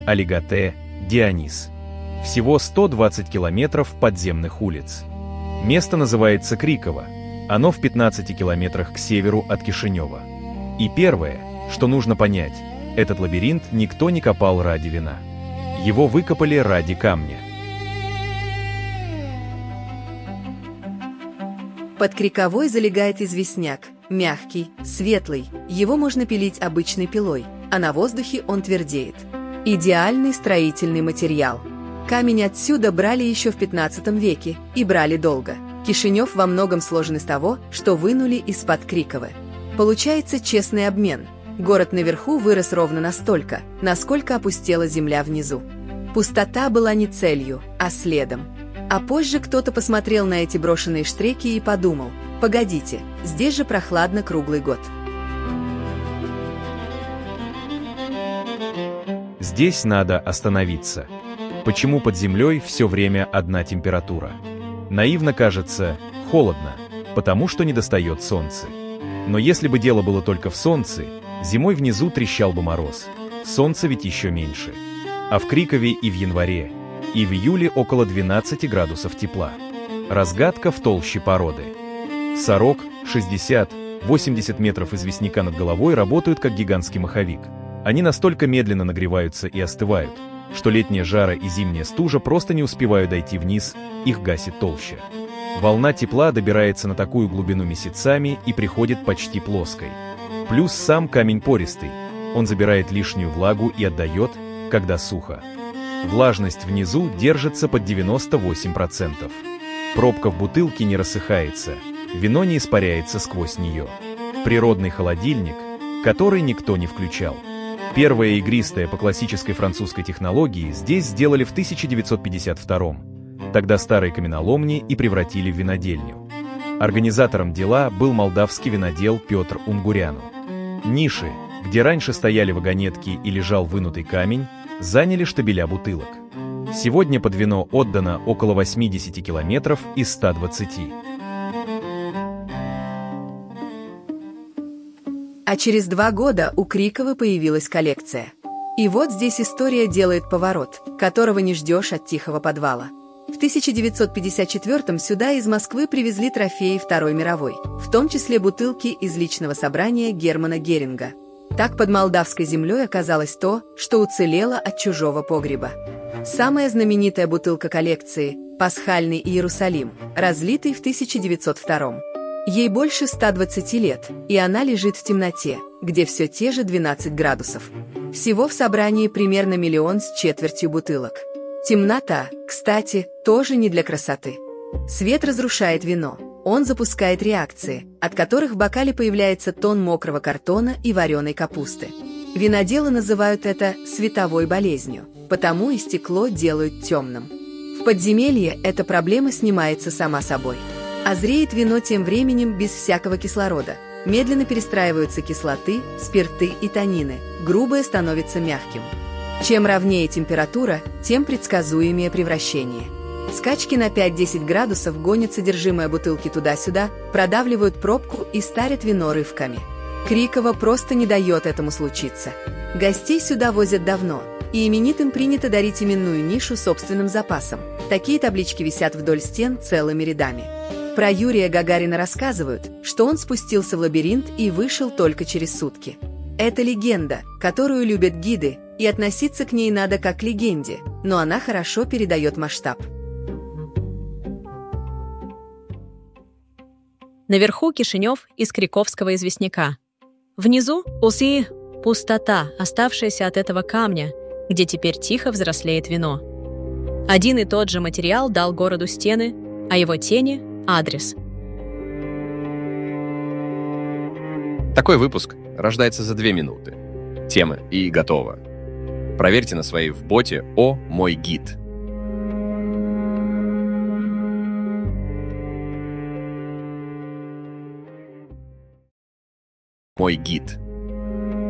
Алигате, Дионис. Всего 120 километров подземных улиц. Место называется Криково. Оно в 15 километрах к северу от Кишинева. И первое, что нужно понять, этот лабиринт никто не копал ради вина. Его выкопали ради камня. Под Криковой залегает известняк. Мягкий, светлый, его можно пилить обычной пилой, а на воздухе он твердеет. Идеальный строительный материал. Камень отсюда брали еще в 15 веке и брали долго. Кишинев во многом сложен из того, что вынули из-под Криковы. Получается честный обмен. Город наверху вырос ровно настолько, насколько опустела земля внизу. Пустота была не целью, а следом. А позже кто-то посмотрел на эти брошенные штреки и подумал: погодите, здесь же прохладно круглый год. Здесь надо остановиться. Почему под землей все время одна температура? Наивно кажется, холодно, потому что недостает солнца. Но если бы дело было только в солнце, зимой внизу трещал бы мороз. Солнца ведь еще меньше. А в Крикове и в январе, и в июле около 12 градусов тепла. Разгадка в толще породы. Сорок, 60-80 метров известняка над головой работают как гигантский маховик. Они настолько медленно нагреваются и остывают, что летняя жара и зимняя стужа просто не успевают дойти вниз, их гасит толща. Волна тепла добирается на такую глубину месяцами и приходит почти плоской. Плюс сам камень пористый, он забирает лишнюю влагу и отдает, когда сухо. Влажность внизу держится под 98%. Пробка в бутылке не рассыхается, вино не испаряется сквозь нее. Природный холодильник, который никто не включал. Первое игристое по классической французской технологии здесь сделали в 1952-м. Тогда старые каменоломни и превратили в винодельню. Организатором дела был молдавский винодел Петр Унгуряну. Ниши, где раньше стояли вагонетки и лежал вынутый камень, заняли штабеля бутылок. Сегодня под вино отдано около 80 километров из 120. А через 2 года у Криковы появилась коллекция. И вот здесь история делает поворот, которого не ждешь от тихого подвала. В 1954-м сюда из Москвы привезли трофеи Второй мировой, в том числе бутылки из личного собрания Германа Геринга. Так под молдавской землей оказалось то, что уцелело от чужого погреба. Самая знаменитая бутылка коллекции – Пасхальный Иерусалим, разлитый в 1902-м. Ей больше 120 лет, и она лежит в темноте, где все те же 12 градусов. Всего в собрании примерно 1 миллион с четвертью бутылок. Темнота, кстати, тоже не для красоты. Свет разрушает вино, он запускает реакции, от которых в бокале появляется тон мокрого картона и вареной капусты. Виноделы называют это световой болезнью, потому и стекло делают темным. В подземелье эта проблема снимается сама собой. А зреет вино тем временем без всякого кислорода. Медленно перестраиваются кислоты, спирты и танины, грубое становится мягким. Чем ровнее температура, тем предсказуемее превращение. Скачки на 5-10 градусов гонят содержимое бутылки туда-сюда, продавливают пробку и старят вино рывками. Криково просто не дает этому случиться. Гостей сюда возят давно, и именитым принято дарить именную нишу собственным запасом. Такие таблички висят вдоль стен целыми рядами. Про Юрия Гагарина рассказывают, что он спустился в лабиринт и вышел только через сутки. Это легенда, которую любят гиды, и относиться к ней надо как к легенде, но она хорошо передает масштаб. Наверху Кишинев из Криковского известняка. Внизу Уси – пустота, оставшаяся от этого камня, где теперь тихо взрослеет вино. Один и тот же материал дал городу стены, а его тени – адрес. Такой выпуск рождается за 2 минуты. Тема и готово. Проверьте на своей в боте «О, мой гид». Мой гид.